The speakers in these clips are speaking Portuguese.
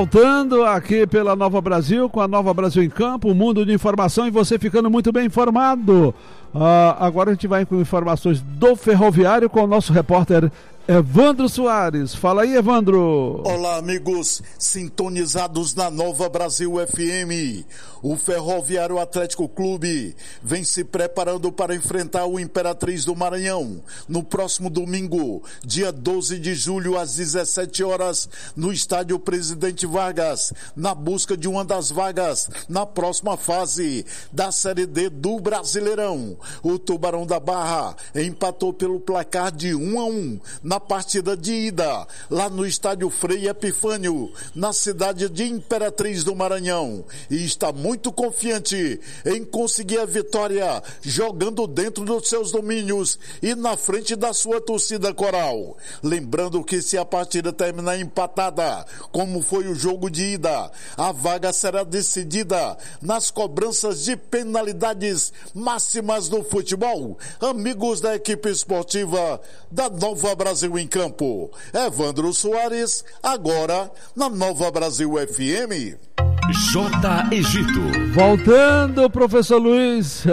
Voltando aqui pela Nova Brasil, com a Nova Brasil em Campo, um mundo de informação e você ficando muito bem informado. Agora a gente vai com informações do ferroviário com o nosso repórter Evandro Soares. Fala aí, Evandro. Olá, amigos sintonizados na Nova Brasil FM. O Ferroviário Atlético Clube vem se preparando para enfrentar o Imperatriz do Maranhão no próximo domingo, dia 12 de julho, às 17 horas, no estádio Presidente Vargas, na busca de uma das vagas na próxima fase da Série D do Brasileirão. O Tubarão da Barra empatou pelo placar de 1-1 na partida de ida, lá no estádio Frei Epifânio, na cidade de Imperatriz do Maranhão, e está muito confiante em conseguir a vitória, jogando dentro dos seus domínios e na frente da sua torcida coral. Lembrando que se a partida terminar empatada, como foi o jogo de ida, a vaga será decidida nas cobranças de penalidades máximas do futebol. Amigos da equipe esportiva da Nova Brasil em Campo, Evandro Soares, agora na Nova Brasil FM. J. Egito. Voltando, professor Luiz.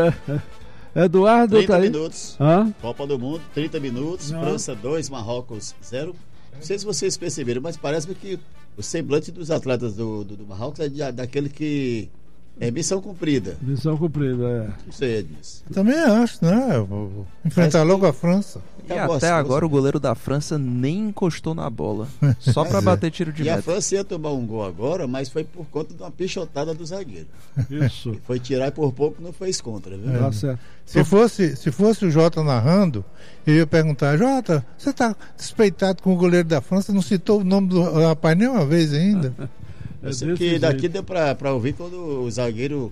Eduardo 30 tá aí? minutos. Copa do Mundo, 30 minutos. França 2, Marrocos 0. Não sei se vocês perceberam, mas parece-me que o semblante dos atletas do Marrocos é daquele que é missão cumprida. Missão cumprida, Não sei, Edson. Também acho, né? Vou enfrentar logo a França. E até agora o goleiro da França nem encostou na bola. Só para bater tiro de meta. E a França ia tomar um gol agora, mas foi por conta de uma pichotada do zagueiro. Isso. Que foi tirar e por pouco não fez contra, viu? Tá certo. Se fosse o Jota narrando, eu ia perguntar: Jota, você tá despeitado com o goleiro da França? Não citou o nome do rapaz nem uma vez ainda? Que daqui deu para ouvir quando o zagueiro,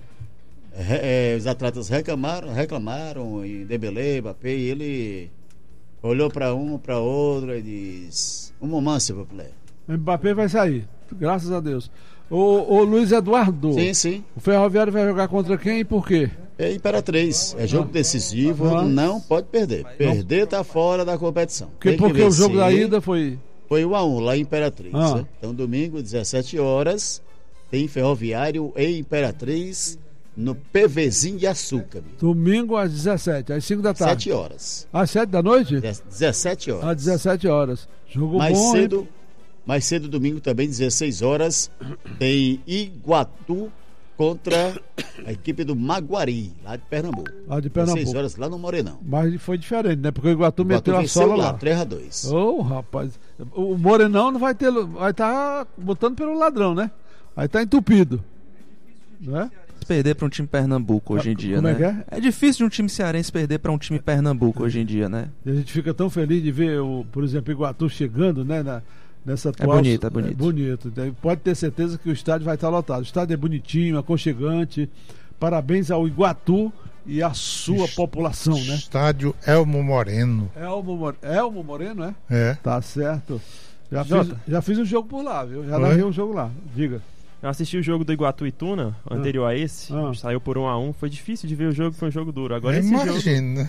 os atletas reclamaram em Dembélé, Mbappé, e ele olhou para um, para outro e disse: um momento, seu player. Mbappé vai sair, graças a Deus. O Luiz Eduardo. Sim. O Ferroviário vai jogar contra quem e por quê? É Imperatriz, é jogo decisivo, não pode perder. Perder tá fora da competição. Porque o jogo da ida foi 1-1 lá em Imperatriz. Então domingo, 17 horas, tem Ferroviário e Imperatriz no PVzinho de Açúcar. Domingo às 17, às 5 da tarde. 7 horas. Às 7 da noite? 17 horas. Às 17 horas. Jogo mais bom, cedo, mais cedo, domingo também, 16 horas, tem Iguatu contra a equipe do Maguari, lá de Pernambuco. Lá de Pernambuco. 16 horas lá no Morenão. Mas foi diferente, né? Porque o Iguatu meteu a sola lá. 3-2. Ô, rapaz. O Morenão não vai ter. Vai estar botando pelo ladrão, né? Vai estar entupido. Né? Perder para um time Pernambuco hoje em dia, como né? É difícil de um time cearense perder para um time Pernambuco hoje em dia, né? E a gente fica tão feliz de ver, por exemplo, Iguatu chegando, né? Nessa atual... É bonito. Bonito. Pode ter certeza que o estádio vai estar lotado. O estádio é bonitinho, aconchegante. Parabéns ao Iguatu e à sua população, né? Estádio Elmo Moreno. Elmo Moreno, é? É. Tá certo. Já fiz um jogo por lá, viu? Já narrei um jogo lá. Diga. Eu assisti o jogo do Iguatu e Tuna, anterior a esse, saiu por 1-1, foi difícil de ver o jogo, foi um jogo duro. Agora esse jogo...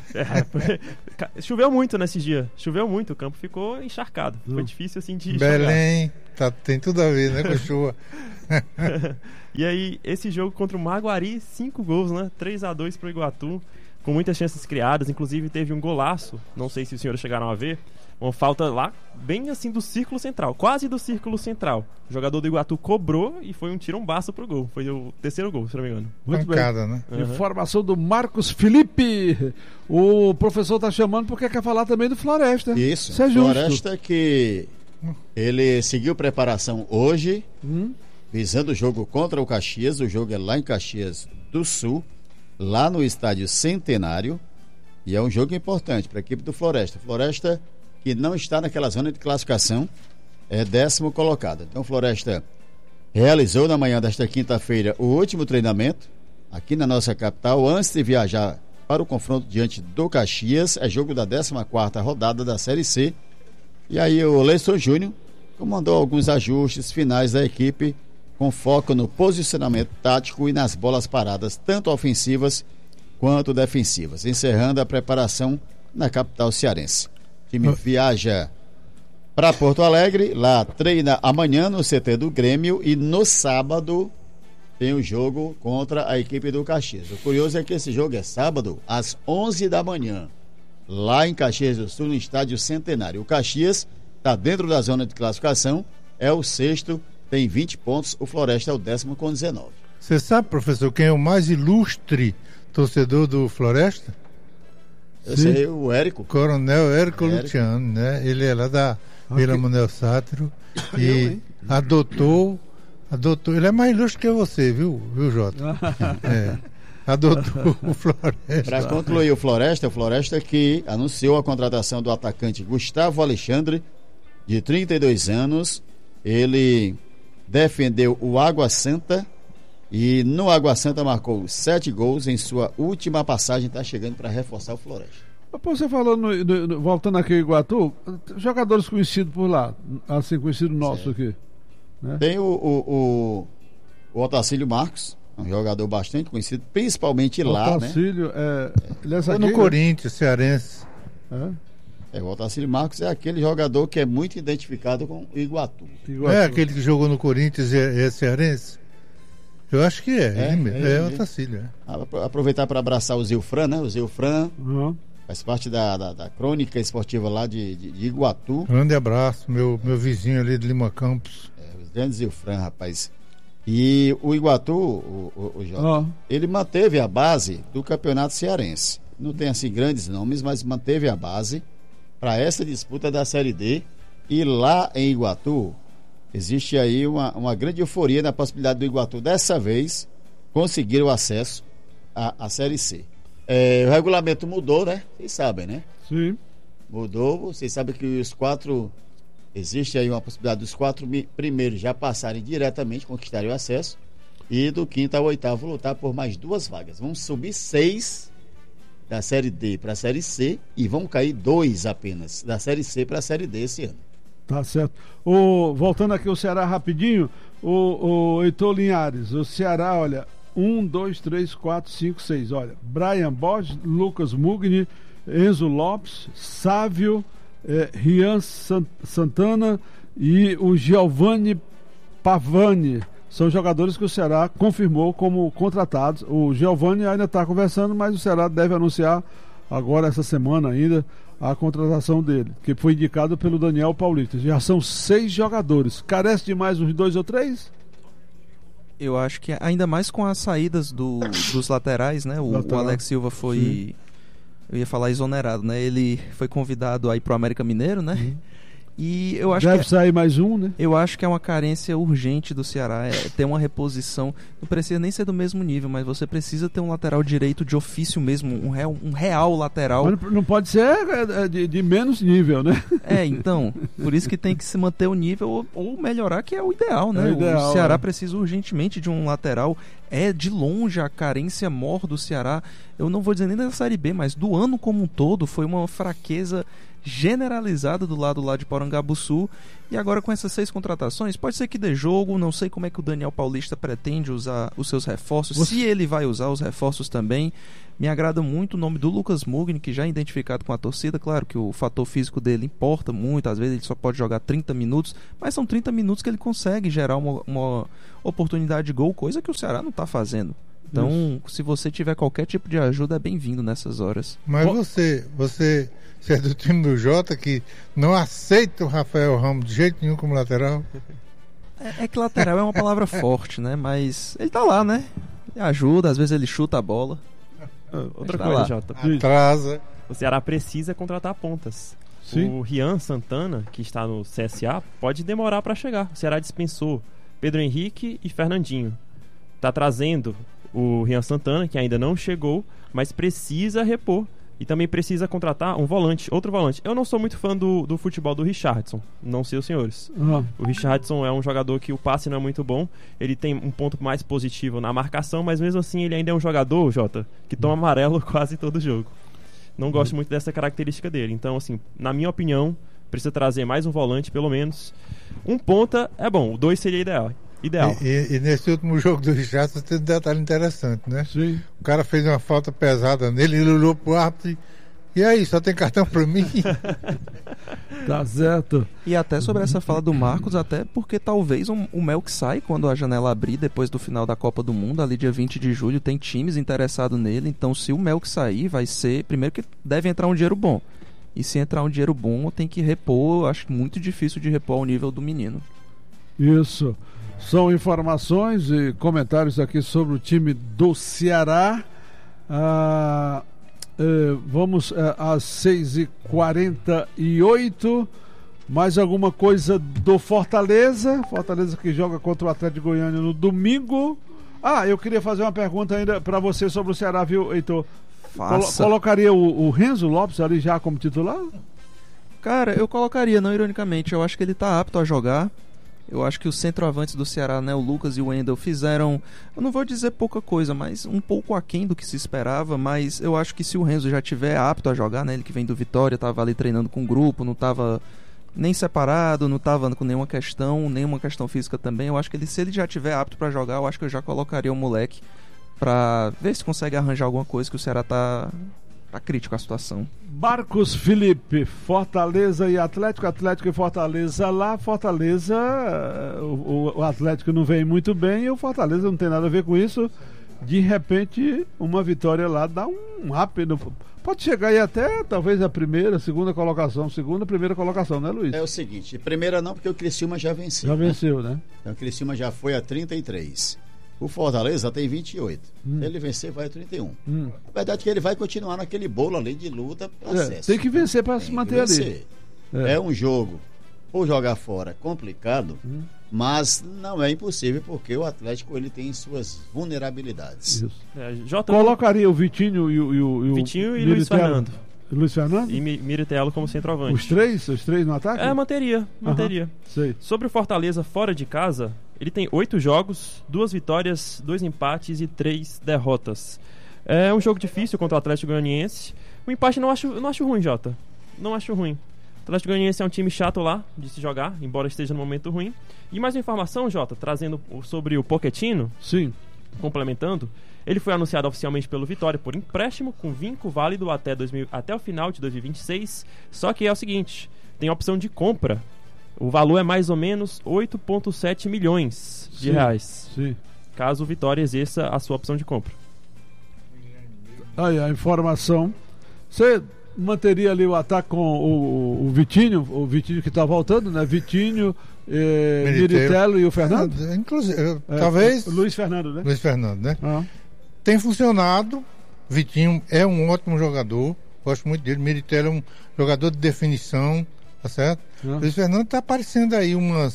Choveu muito nesse dia, o campo ficou encharcado, foi difícil assim de Belém, tem tudo a ver, né, com a chuva. E aí, esse jogo contra o Maguari, 5 gols, né, 3-2 pro Iguatu, com muitas chances criadas, inclusive teve um golaço, não sei se os senhores chegaram a ver, uma falta lá, bem assim do círculo central, quase do círculo central. O jogador do Iguatu cobrou e foi um tirambaço pro gol. Foi o terceiro gol, se não me engano. Muito Pancada, bem. Né? Informação do Marcos Felipe. O professor tá chamando porque quer falar também do Floresta. Isso, é justo. Floresta que ele seguiu preparação hoje, visando o jogo contra o Caxias. O jogo é lá em Caxias do Sul, lá no estádio Centenário. E é um jogo importante para a equipe do Floresta. Floresta que não está naquela zona de classificação, é 10º colocado. Então, Floresta realizou na manhã desta quinta-feira o último treinamento aqui na nossa capital, antes de viajar para o confronto diante do Caxias. É jogo da 14ª rodada da Série C. E aí o Leison Júnior comandou alguns ajustes finais da equipe, com foco no posicionamento tático e nas bolas paradas, tanto ofensivas quanto defensivas, encerrando a preparação na capital cearense. O time viaja para Porto Alegre. Lá treina amanhã no CT do Grêmio e no sábado tem o jogo contra a equipe do Caxias. O curioso é que esse jogo é sábado às 11 da manhã, lá em Caxias do Sul, no estádio Centenário. O Caxias está dentro da zona de classificação, é o 6º, tem 20 pontos, o Floresta é o 10º com 19. Você sabe, professor, quem é o mais ilustre torcedor do Floresta? Eu sei, o Érico. Coronel Érico Luciano, né? Ele é lá da Vila Manuel Sátiro e adotou, ele é mais ilustre que você, viu Jota? Adotou o Floresta. Para concluir o Floresta que anunciou a contratação do atacante Gustavo Alexandre, de 32 anos. Ele defendeu o Água Santa e no Água Santa marcou 7 gols em sua última passagem. Está chegando para reforçar o Floresta. Você falou, voltando aqui em Iguatu, jogadores conhecidos por lá, assim, conhecido nosso aqui, né? Tem o Otacílio Marcos, um jogador bastante conhecido, principalmente lá, Otacílio, né? Ele é no Corinthians, cearense. O Otacílio Marcos é aquele jogador que é muito identificado com o Iguatu. É aquele que jogou no Corinthians e é cearense? Eu acho que ele mesmo. É o Otacílio. Aproveitar para abraçar o Zilfran, né? O Zilfran faz parte da crônica esportiva lá de Iguatu. Grande abraço, meu vizinho ali de Lima Campos. O grande Zilfran, rapaz. E o Iguatu, o Jota, ele manteve a base do campeonato cearense. Não tem assim grandes nomes, mas manteve a base para essa disputa da Série D. E lá em Iguatu existe aí uma grande euforia na possibilidade do Iguatu dessa vez conseguir o acesso à Série C. O regulamento mudou, né? Vocês sabem, né? Sim. Mudou. Vocês sabem que existe aí uma possibilidade dos 4 primeiros já passarem diretamente, conquistarem o acesso, e do 5º ao 8º lutar por mais 2 vagas. Vão subir 6 da Série D para a Série C e vão cair 2 apenas da Série C para a Série D esse ano. Tá certo. Voltando aqui o Ceará rapidinho, o Heitor Linhares, o Ceará, olha, 1, 2, 3, 4, 5, 6, olha, Brian Borges, Lucas Mugni, Enzo Lopes, Sávio, Rian Santana e o Giovanni Pavani. São jogadores que o Ceará confirmou como contratados. O Giovanni ainda está conversando, mas o Ceará deve anunciar agora, essa semana ainda, a contratação dele, que foi indicado pelo Daniel Paulista. Já são 6 jogadores. Carece de mais uns 2 ou 3? Eu acho que ainda mais com as saídas dos laterais, né? O Alex Silva foi... Sim. Eu ia falar exonerado, né? Ele foi convidado aí pro América Mineiro, né? E eu acho deve sair mais um, né? Eu acho que é uma carência urgente do Ceará, ter uma reposição. Não precisa nem ser do mesmo nível, mas você precisa ter um lateral direito de ofício mesmo, um real lateral. Mas não pode ser de menos nível, né? Então, por isso que tem que se manter o nível ou melhorar, que é o ideal, né? O Ceará precisa urgentemente de um lateral. É de longe a carência maior do Ceará. Eu não vou dizer nem da Série B, mas do ano como um todo foi uma fraqueza generalizada do lado lá de Porangabuçu. E agora com essas 6 contratações, pode ser que dê jogo. Não sei como é que o Daniel Paulista pretende usar os seus reforços, se ele vai usar os reforços também. Me agrada muito o nome do Lucas Mugni, que já é identificado com a torcida. Claro que o fator físico dele importa muito, às vezes ele só pode jogar 30 minutos, mas são 30 minutos que ele consegue gerar uma oportunidade de gol, coisa que o Ceará não está fazendo. Então, se você tiver qualquer tipo de ajuda, é bem-vindo nessas horas. Mas você é do time do Jota, que não aceita o Rafael Ramos de jeito nenhum como lateral? É que lateral é uma palavra forte, né? Mas ele tá lá, né? Ele ajuda, às vezes ele chuta a bola. Outra coisa, Jota. Atrasa. O Ceará precisa contratar pontas. Sim. O Rian Santana, que está no CSA, pode demorar para chegar. O Ceará dispensou Pedro Henrique e Fernandinho. Está trazendo o Rian Santana, que ainda não chegou, mas precisa repor. E também precisa contratar outro volante. Eu não sou muito fã do futebol do Richardson, não sei os senhores. O Richardson é um jogador que o passe não é muito bom. Ele tem um ponto mais positivo na marcação, mas mesmo assim ele ainda é um jogador, Jota, que toma amarelo quase todo jogo. Não gosto muito dessa característica dele. Então, assim, na minha opinião, precisa trazer mais um volante, pelo menos. Um ponta é bom, o 2 seria ideal. E nesse último jogo do Richardson tem um detalhe interessante, né? Sim. O cara fez uma falta pesada nele, ele olhou pro árbitro E aí, só tem cartão para mim? Tá certo. E até sobre essa fala do Marcos, até porque talvez o Melk sai quando a janela abrir, depois do final da Copa do Mundo, ali dia 20 de julho, tem times interessados nele, então se o Melk sair, vai ser, primeiro que deve entrar um dinheiro bom. E se entrar um dinheiro bom, tem que repor, acho muito difícil de repor ao nível do menino. Isso. São informações e comentários aqui sobre o time do Ceará. Vamos às 6h48. Mais alguma coisa do Fortaleza? Fortaleza que joga contra o Atlético de Goiânia no domingo. Eu queria fazer uma pergunta ainda para você sobre o Ceará, viu, Heitor? Colocaria o Renzo Lopes ali já como titular? Cara, eu colocaria, não ironicamente. Eu acho que ele tá apto a jogar. Eu acho que os centroavantes do Ceará, né, o Lucas e o Wendel, fizeram, eu não vou dizer pouca coisa, mas um pouco aquém do que se esperava. Mas eu acho que se o Renzo já estiver apto a jogar, né, ele que vem do Vitória, estava ali treinando com o grupo, não estava nem separado, não estava com nenhuma questão física também. Eu acho que se ele já estiver apto para jogar, eu acho que eu já colocaria o moleque para ver se consegue arranjar alguma coisa, que o Ceará tá crítico a situação. Marcos Felipe, Fortaleza e Atlético e Fortaleza lá. Fortaleza, o Atlético não vem muito bem e o Fortaleza não tem nada a ver com isso. De repente, uma vitória lá dá um rápido. Pode chegar aí até talvez a primeira primeira colocação, né, Luiz? É o seguinte, primeira não, porque o Criciúma já venceu. Já venceu, né? Então o Criciúma já foi a 33. O Fortaleza tem 28. Se ele vencer, vai a 31. A verdade é que ele vai continuar naquele bolo ali de luta para acesso. Tem que vencer para se manter ali. É um jogo, por jogar fora, complicado, mas não é impossível, porque o Atlético ele tem suas vulnerabilidades. Colocaria o Vitinho e o Vitinho e Luiz Fernando. Luiz Fernando? E Miritello como centroavante. Os três no ataque? Manteria. Sei. Sobre o Fortaleza fora de casa, ele tem 8 jogos, 2 vitórias, 2 empates e 3 derrotas. É um jogo difícil contra o Atlético Goianiense. O empate não acho ruim, Jota. Não acho ruim. O Atlético Goianiense é um time chato lá de se jogar, embora esteja no momento ruim. E mais uma informação, Jota, trazendo sobre o Pochettino. Sim. Complementando, ele foi anunciado oficialmente pelo Vitória por empréstimo, com vínculo válido até o final de 2026. Só que é o seguinte, tem a opção de compra. O valor é mais ou menos 8,7 milhões de reais. Sim. Caso o Vitória exerça a sua opção de compra. Aí a informação. Você manteria ali o ataque com o Vitinho que está voltando, né? Vitinho, Miritello e o Fernando? Inclusive, talvez. Luiz Fernando, né? Luiz Fernando, né? Tem funcionado. Vitinho é um ótimo jogador. Gosto muito dele. Miritello é um jogador de definição. Tá certo? Luiz Fernando está aparecendo aí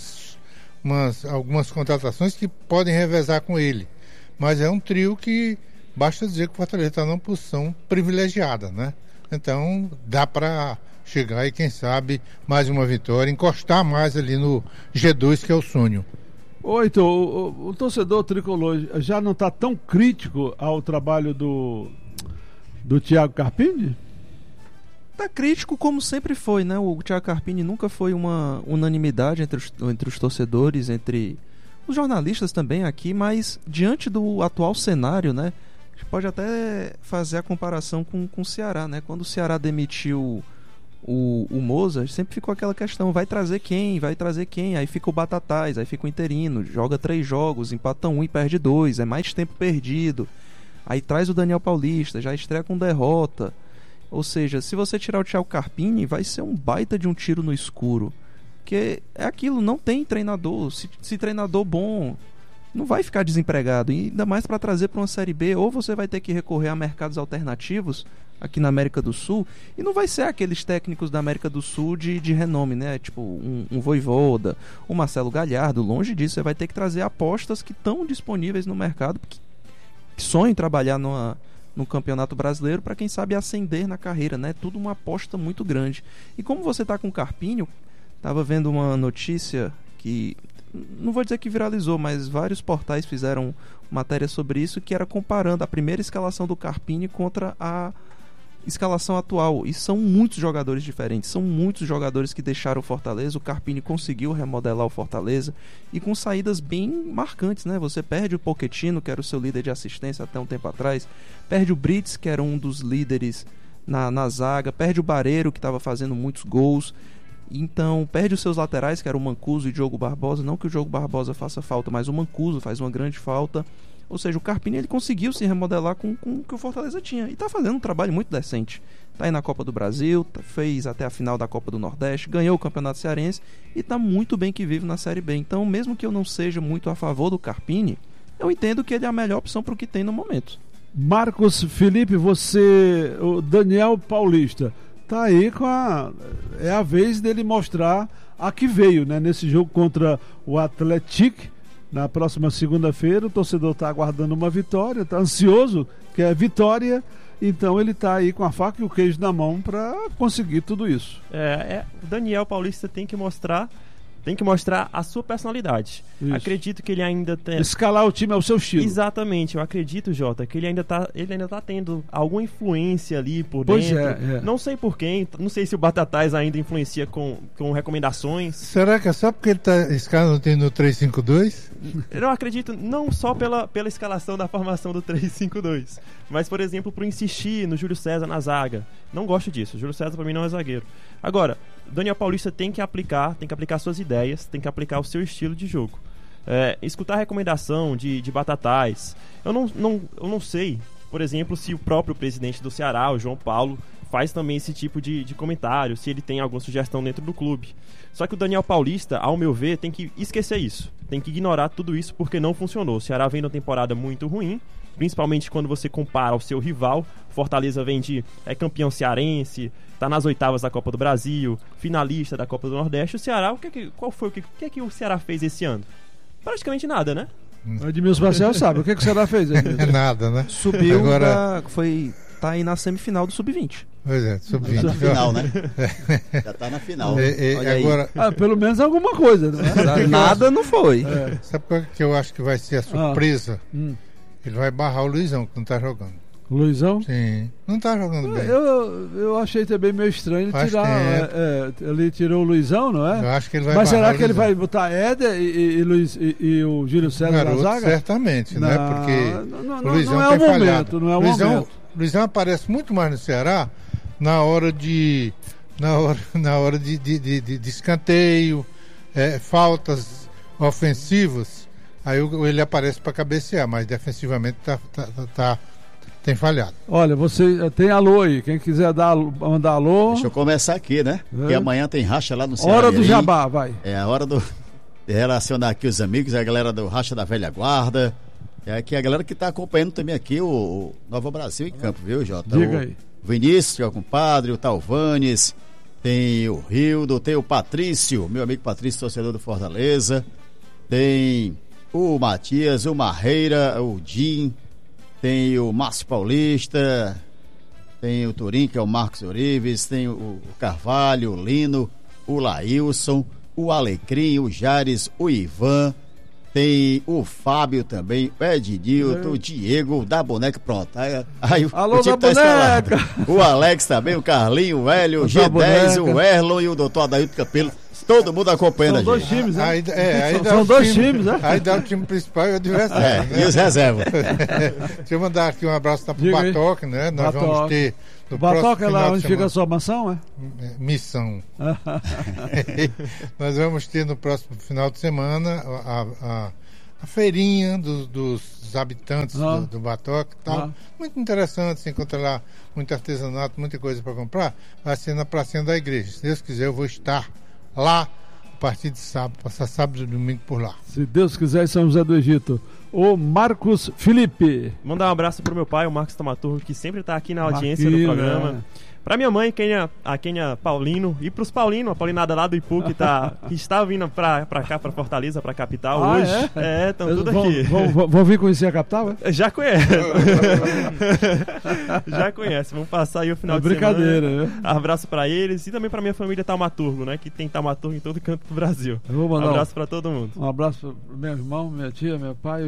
algumas contratações que podem revezar com ele. Mas é um trio que basta dizer que o Fortaleza está numa posição privilegiada, né? Então dá para chegar e quem sabe mais uma vitória, encostar mais ali no G2, que é o sonho. Então, o torcedor tricolor já não está tão crítico ao trabalho do Thiago Carpini? Tá crítico como sempre foi, né? O Thiago Carpini nunca foi uma unanimidade entre os torcedores, entre os jornalistas também aqui, mas diante do atual cenário, né? A gente pode até fazer a comparação com o Ceará, né? Quando o Ceará demitiu o Moza, sempre ficou aquela questão, vai trazer quem? Aí fica o Batatais, aí fica o interino, joga 3 jogos, empata 1 e perde 2, é mais tempo perdido. Aí traz o Daniel Paulista, já estreia com derrota. Ou seja, se você tirar o Thiago Carpini, vai ser um baita de um tiro no escuro. Porque é aquilo, não tem treinador. Se treinador bom, não vai ficar desempregado. E ainda mais para trazer para uma Série B, ou você vai ter que recorrer a mercados alternativos aqui na América do Sul. E não vai ser aqueles técnicos da América do Sul de renome, né? Tipo um Vojvoda, um Marcelo Galhardo. Longe disso, você vai ter que trazer apostas que estão disponíveis no mercado, que sonham em trabalhar no Campeonato Brasileiro, para quem sabe ascender na carreira, né? Tudo uma aposta muito grande. E como você tá com o Carpini, tava vendo uma notícia que, não vou dizer que viralizou, mas vários portais fizeram matéria sobre isso, que era comparando a primeira escalação do Carpini contra a escalação atual. E são muitos jogadores diferentes, são muitos jogadores que deixaram o Fortaleza. O Carpini conseguiu remodelar o Fortaleza e com saídas bem marcantes, né? Você perde o Pochettino, que era o seu líder de assistência até um tempo atrás, perde o Brits, que era um dos líderes na zaga, perde o Bareiro, que estava fazendo muitos gols. Então perde os seus laterais, que eram o Mancuso e o Diogo Barbosa. Não que o Diogo Barbosa faça falta, mas o Mancuso faz uma grande falta. Ou seja, o Carpini ele conseguiu se remodelar com o que o Fortaleza tinha. E está fazendo um trabalho muito decente. Está aí na Copa do Brasil, fez até a final da Copa do Nordeste, ganhou o Campeonato Cearense e está muito bem que vive na Série B. Então, mesmo que eu não seja muito a favor do Carpini, eu entendo que ele é a melhor opção para o que tem no momento. Marcos Felipe, você, o Daniel Paulista, tá aí é a vez dele mostrar a que veio, né? Nesse jogo contra o Atlético, na próxima segunda-feira, o torcedor está aguardando uma vitória, está ansioso, quer vitória, então ele está aí com a faca e o queijo na mão para conseguir tudo isso. O Daniel Paulista tem que mostrar a sua personalidade. Isso. Acredito que ele ainda tem... Escalar o time ao seu estilo. Exatamente, eu acredito, Jota, que ele ainda tá tendo alguma influência ali por dentro. Pois é. Não sei por quem, não sei se o Batatais ainda influencia com recomendações. Será que é só porque ele está escalando no 3-5-2? Eu acredito não só pela escalação da formação do 3-5-2, mas, por exemplo, por insistir no Júlio César na zaga. Não gosto disso, o Júlio César para mim não é zagueiro. Agora, Daniel Paulista tem que aplicar suas ideias, tem que aplicar o seu estilo de jogo. Escutar a recomendação de Batatais. Eu não sei, por exemplo, se o próprio presidente do Ceará, o João Paulo, faz também esse tipo de comentário, se ele tem alguma sugestão dentro do clube. Só que o Daniel Paulista, ao meu ver, tem que esquecer isso. Tem que ignorar tudo isso porque não funcionou. O Ceará vem de uma temporada muito ruim, principalmente quando você compara ao seu rival. Fortaleza vem de campeão cearense, está nas oitavas da Copa do Brasil, finalista da Copa do Nordeste. O Ceará, o que o Ceará fez esse ano? Praticamente nada, né? O Edmilson Marcel sabe. O que o Ceará fez? É nada, né? Subiu, tá aí na semifinal do Sub-20. Pois é, Sub-20. Na final, né? Já tá na final. Agora... pelo menos alguma coisa, né? Nada não foi. Sabe qual que eu acho que vai ser a surpresa? Ele vai barrar o Luizão, que não tá jogando. O Luizão? Sim, não tá jogando bem. Eu achei também meio estranho ele tirar. Ele tirou o Luizão, não é? Eu acho que ele vai Mas barrar será que ele vai botar Éder e o Júlio César na zaga? Certamente, né? Porque o Luizão não é tem o falhado. momento, não é o momento. Luizão aparece muito mais no Ceará na hora de escanteio, faltas ofensivas. Aí ele aparece para cabecear, mas defensivamente tem falhado. Olha, você tem alô aí, quem quiser mandar alô. Deixa eu começar aqui, né? Porque amanhã tem racha lá no Ceará. Hora do jabá, vai. É a hora de relacionar aqui os amigos, a galera do Racha da Velha Guarda. É aqui a galera que está acompanhando também aqui o Nova Brasil em campo, viu, Jota? Diga aí. O Vinícius, que é o compadre, o Talvanes, tem o Rildo, tem o Patrício, meu amigo Patrício, torcedor do Fortaleza. Tem o Matias, o Marreira, o Jim, tem o Márcio Paulista, tem o Turim, que é o Marcos Orives, tem o Carvalho, o Lino, o Laílson, o Alecrim, o Jares, o Ivan, tem o Fábio também, o Ednilton, o Diego, da Boneca, pronto. Aí alô, o time da Boneca! O Alex também, o Carlinho, o Hélio, o G10, o Erlon e o doutor Adailton Campelo. Todo mundo acompanhando a gente. São dois times, né? São dois times, né? Aí dá o time principal e o adversário. E os reservas. Deixa eu mandar aqui um abraço para o Batoque, né? Nós vamos ter. O Batoque é lá onde fica a sua mansão, é? Missão. Nós vamos ter no próximo final de semana a feirinha dos habitantes do Batoque e tal. Muito interessante, se encontra lá muito artesanato, muita coisa para comprar. Vai ser na pracinha da igreja. Se Deus quiser, eu vou estar lá a partir de sábado, passar sábado e domingo por lá. Se Deus quiser, em São José do Egito. O Marcos Felipe. Mandar um abraço pro meu pai, o Marcos Tamaturgo, que sempre tá aqui na audiência do programa. Pra minha mãe, a Kenia Paulino, e pros Paulino, a Paulinada lá do Ipu, que está vindo pra cá, pra Fortaleza, pra capital hoje. Estão tudo aqui. Vão vir conhecer a capital, é? Já conhece. Já conhece. Vamos passar aí o final de semana. Brincadeira, né? Abraço pra eles e também pra minha família Tamaturgo, né? Que tem Tamaturgo em todo canto do Brasil. Eu vou mandar um abraço pra todo mundo. Um abraço pro meu irmão, minha tia, meu pai.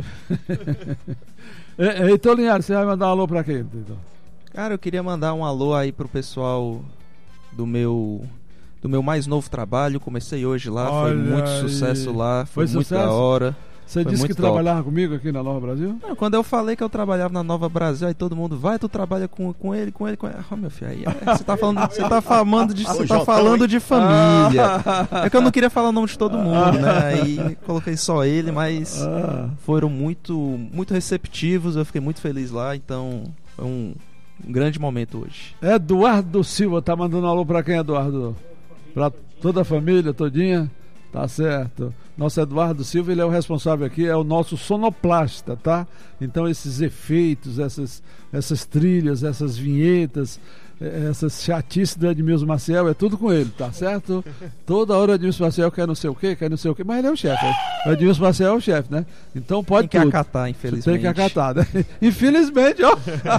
Então, Linhares, você vai mandar um alô pra quem? Então? Cara, eu queria mandar um alô aí pro pessoal do meu mais novo trabalho. Comecei hoje lá, foi muito sucesso lá, foi muito da hora. Você disse que trabalhava comigo aqui na Nova Brasil? Não, quando eu falei que eu trabalhava na Nova Brasil, aí todo mundo vai, tu trabalha com ele. Ah, meu filho, aí você tá falando de família. É que eu não queria falar o nome de todo mundo, né? Aí coloquei só ele, mas foram muito receptivos, eu fiquei muito feliz lá, então foi um grande momento hoje. Eduardo Silva, tá mandando um alô pra quem, Eduardo? Pra toda a família, todinha? Tá certo. Nosso Eduardo Silva, ele é o responsável aqui, é o nosso sonoplasta, tá? Então esses efeitos, essas trilhas, essas vinhetas, essas chatices do Edmilson Maciel, é tudo com ele, tá certo? Toda hora o Edmilson Maciel quer não sei o quê, mas ele é o chefe, né? O Edmilson Maciel é o chefe, né? Então pode tem que acatar, infelizmente. Tem que acatar, né? Infelizmente, ó.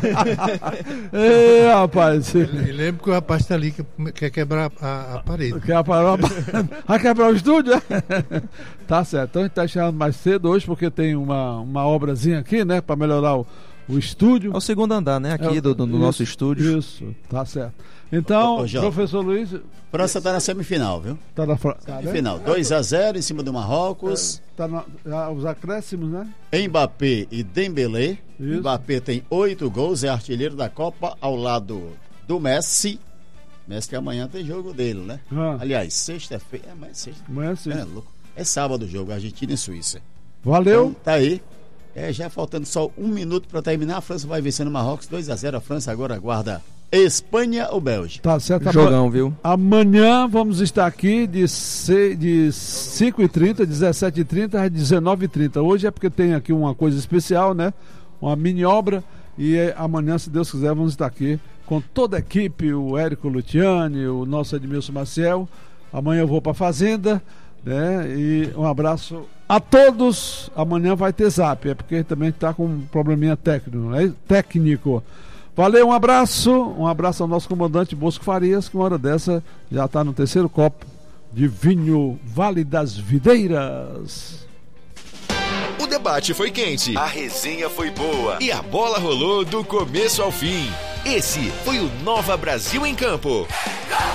Ei, rapaz. E lembra que o rapaz tá ali que quer quebrar a parede. Vai quebrar o estúdio, é? Tá certo. Então a gente tá chegando mais cedo hoje porque tem uma obrazinha aqui, né? Pra melhorar o estúdio. É o segundo andar, né? Aqui do nosso estúdio. Isso, tá certo. Então, professor Luiz. França tá na semifinal, viu? Tá na semifinal. 2-0 em cima do Marrocos. Tá os acréscimos, né? Mbappé e Dembélé. Isso. Mbappé tem 8 gols, é artilheiro da Copa ao lado do Messi. Messi que amanhã tem jogo dele, né? Aliás, sexta-feira. Amanhã é sexta. É sábado o jogo, Argentina e Suíça. Valeu. Então, tá aí. Já faltando só 1 minuto para terminar, a França vai vencendo o Marrocos 2-0. A França agora aguarda Espanha ou Bélgica. Tá certo. Jogão, viu? Amanhã vamos estar aqui de 5h30, 17h30 às 19h30. Hoje é porque tem aqui uma coisa especial, né? Uma mini obra. E amanhã, se Deus quiser, vamos estar aqui com toda a equipe, o Érico Luciani, o nosso Edmilson Maciel. Amanhã eu vou para a Fazenda, né? E um abraço a todos. Amanhã vai ter Zap, é porque também está com um probleminha técnico. Valeu, um abraço ao nosso comandante Bosco Farias, que uma hora dessa já está no 3º copo de vinho Vale das Videiras. O debate foi quente, a resenha foi boa e a bola rolou do começo ao fim. Esse foi o Nova Brasil em Campo.